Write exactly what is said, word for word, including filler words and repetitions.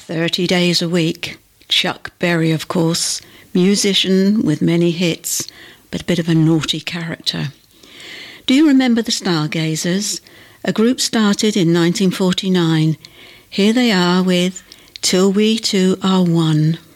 thirty days a week. Chuck Berry, of course, musician with many hits, but a bit of a naughty character. Do you remember the Stargazers? A group started in nineteen forty-nine. Here they are with Till We Two Are One.